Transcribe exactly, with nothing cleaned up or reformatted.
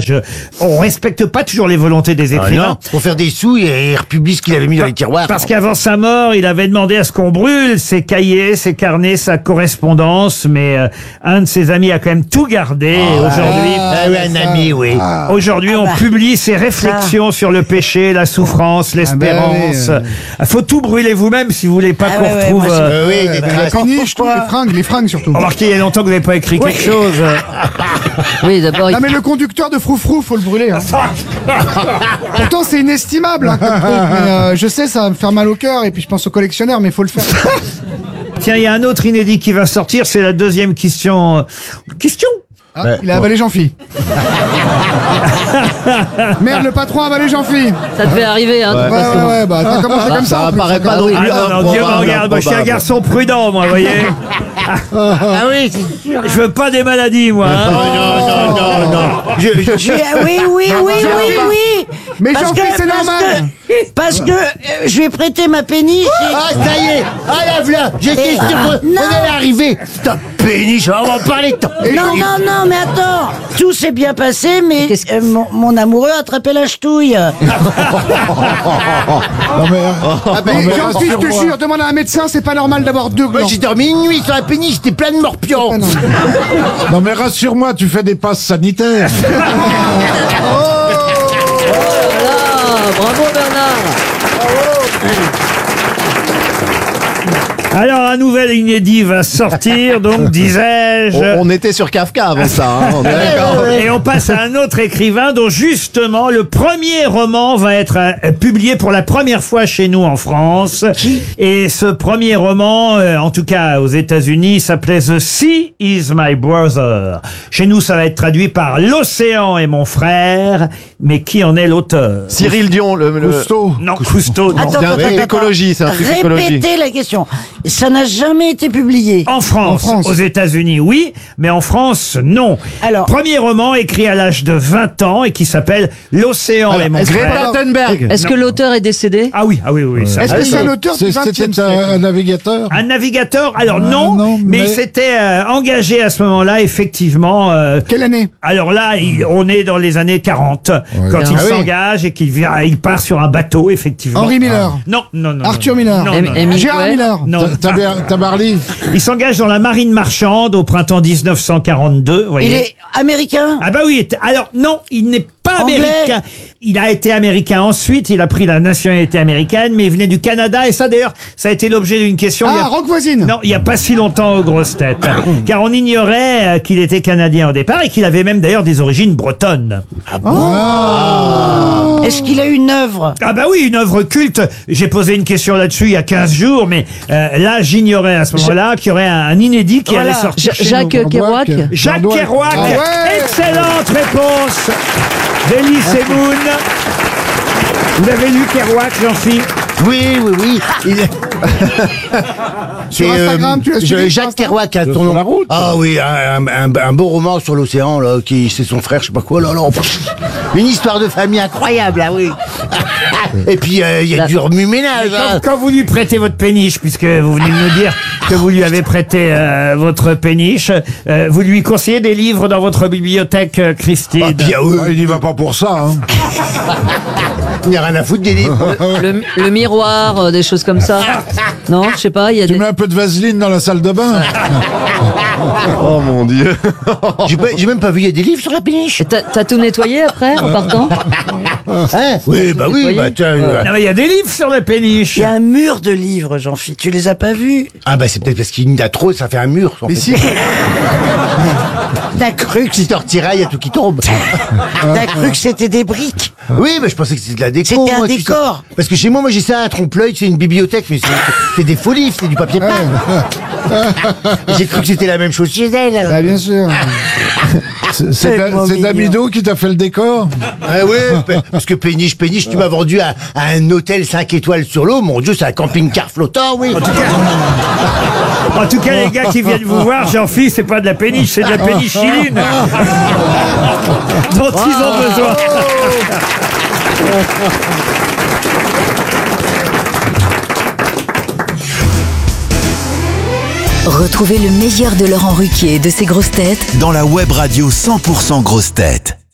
on respecte pas toujours les volontés des écrivains. Pour faire des sous, il republie ce qu'il avait mis dans les tiroirs. Parce qu'avant sa mort, il avait demandé à ce qu'on brûle ses cahiers, ses carnets, sa correspondance, mais euh, un de ses amis a quand même tout gardé. Et aujourd'hui, Ah oui, un ami, oui. aujourd'hui, on publie ses réflexions sur le péché, la souffrance, l'espérance. Il faut tout brûler vous-même si vous voulez pas Ah qu'on ouais, ouais, retrouve. moi, je- euh, Euh, oui, des La traces. péniche, tout, les fringues, les fringues surtout. Remarquez, il y a longtemps que vous n'avez pas écrit quelque chose. Oui, d'abord, il Ah mais le conducteur de Froufrou, faut le brûler. Hein. Pourtant c'est inestimable. Hein, comme truc, mais, euh, je sais, ça va me faire mal au cœur et puis je pense aux collectionneurs, mais il faut le faire. Tiens, il y a un autre inédit qui va sortir, c'est la deuxième question. Question Ah, il a avalé Jean-Phi. Merde, le patron a avalé Jean-Phi. ça devait arriver, hein. de toute Ouais, façon. ouais, ouais, bah t'as commencé comme ça. Ça en plus, apparaît pas d'accord. non plus. Ah non, non, Dieu m'en regarde, moi je suis un garçon prudent, moi, vous voyez. Ah oui, c'est sûr. Je veux pas des maladies, moi. hein. Non, non, non, non. Je, je, je- Je- oui, oui, oui, oui, oui. Mais Parce Jean-Phi, que- c'est parce normal. que- Parce que euh, je lui ai prêté ma péniche. et- Ah, ça y est. Ah, là, voilà. J'étais Et- sûr qu'on Non. on allait arriver. Ta péniche, on va en parler. tant. Non, non, non, mais attends. Tout s'est bien passé, mais Qu'est-ce que- euh, mon, mon amoureux a attrapé la ch'touille. Mais Jean-Phi, je te jure, demande à un médecin, c'est pas normal d'avoir deux Moi, glands. j'ai dormi une nuit sur la péniche, j'étais plein de morpions. Ah, non. Non mais rassure-moi, tu fais des passes sanitaires. Ah, bravo Bernard. Alors, un nouvel inédit va sortir, donc, disais-je. On, on était sur Kafka avant ça, hein, on est d'accord. Et on passe à un autre écrivain dont justement le premier roman va être euh, publié pour la première fois chez nous en France. Et ce premier roman, euh, en tout cas aux États-Unis, s'appelait The Sea is My Brother. Chez nous, ça va être traduit par L'Océan est mon frère. Mais qui en est l'auteur? Cyril Dion, le, le- Cousteau. Non, Cousteau, non. Attends, c'est un attends, truc attends. d'écologie, c'est un truc d'écologie. Répétez la question. Ça n'a jamais été publié. En France, En France. aux États-Unis, oui, mais en France, non. Alors- Premier roman écrit à l'âge de vingt ans et qui s'appelle L'Océan est mon Est-ce que frère. Greta Thunberg. Est-ce que l'auteur est décédé? Ah oui, ah oui, oui. ça. Est-ce que c'est un auteur du C'est- vingtième C'était siècle? un, un navigateur. Un navigateur, alors non, non, mais, mais- il s'était euh, engagé à ce moment-là, effectivement. euh, Quelle année? alors là, il- on est dans les années quarante, quand il Ah oui. s'engage et qu'il vient, il part sur un bateau, effectivement. Henri Miller. Non, non, non. Arthur non, Miller. Non, Em- non, non. Émile Gérard Coué. Miller. Non. Tabar- Tabarly. Il s'engage dans la marine marchande au printemps dix-neuf cent quarante-deux, vous voyez. Il est américain. Ah bah oui, alors non, il n'est pas Anglais. américain. Il a été américain ensuite, il a pris la nationalité américaine, mais il venait du Canada, et ça d'ailleurs, ça a été l'objet d'une question. il y Ah, a- Rock Voisine. Non, il n'y a pas si longtemps aux grosses têtes. Car on ignorait euh, qu'il était canadien au départ et qu'il avait même d'ailleurs des origines bretonnes. Est-ce qu'il a une œuvre? Ah bah oui, une œuvre culte. J'ai posé une question là-dessus il y a quinze jours, mais euh, là j'ignorais à ce moment-là qu'il y aurait un, un inédit qui Voilà. allait sortir Ja- chez Jacques nous. Kerouac. Jacques Kerouac. Kerouac. Ah ouais. Excellente réponse d'Elie Semoun. Vous avez lu Kerouac, Jean-Philippe? Oui, oui, oui. Il est- Sur C'est, Instagram, tu l'as suivi je- sur Jacques Instagram Kerouac, a Sur ton nom. la route. Ah oui, un, un- un beau roman sur l'océan, là, qui c'est son frère, je sais pas quoi, là, là. pff, Une histoire de famille incroyable, ah oui. Et puis euh, il y a du remue-ménage. hein. Quand, quand vous lui prêtez votre péniche, puisque vous venez de nous dire que vous lui avez prêté euh, votre péniche, euh, vous lui conseillez des livres dans votre bibliothèque, euh, Christine? Ah, puis, ah, oui, Ah, il n'y va pas pour ça. Hein. il n'y a rien à foutre des livres. Le, le miroir, euh, des choses comme ça. Non, je sais pas, il y a Tu des... mets un peu de vaseline dans la salle de bain. Oh mon Dieu. J'ai pas- j'ai même pas vu, il y a des livres sur la péniche. Et T'as t'as tout nettoyé après, en partant? Hein oui, bah oui, Nettoyé. bah tiens. euh, Non, mais il y a des livres sur la péniche. Il y a un mur de livres, Jean-Philippe. Tu les as pas vus? Ah bah c'est peut-être parce qu'il y en a trop, ça fait un mur. en Mais fait. si. T'as cru que si tu retirais, il y a tout qui tombe. T'as cru que c'était des briques? Oui, mais je pensais que c'était de la déco. C'était un moi, tu sais. décor. Parce que chez moi, moi j'ai ça à trompe-l'œil, c'est une bibliothèque, mais c'est- c'est des faux livres, c'est du papier peint. J'ai cru que c'était la même chose chez elle. Ah, bien sûr. C'est c'est Tellement c'est mignon. Damido qui t'a fait le décor. Ah ouais, pe- parce que péniche, péniche, tu m'as vendu à, à un hôtel cinq étoiles sur l'eau. Mon Dieu, c'est un camping-car flottant, oui. En tout cas, les gars qui viennent vous voir, Jean-Philippe, c'est pas de la péniche, c'est de la pénichiline dont ils ont besoin. Retrouvez le meilleur de Laurent Ruquier et de ses grosses têtes dans la web radio cent pour cent grosses têtes.